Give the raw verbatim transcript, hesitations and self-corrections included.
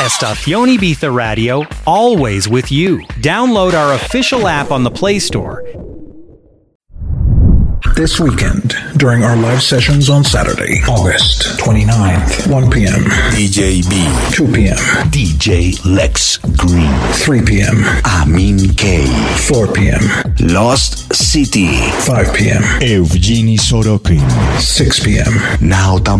Estación Ibiza Radio, always with you. Download our official app on the Play Store. This weekend, during our live sessions on Saturday, August twenty-ninth, one p.m. D J B. two p.m. D J Lex Green. three p.m. Amin K. four p.m. Lost City. five p.m. Evgeny Sorokin. six p.m. Now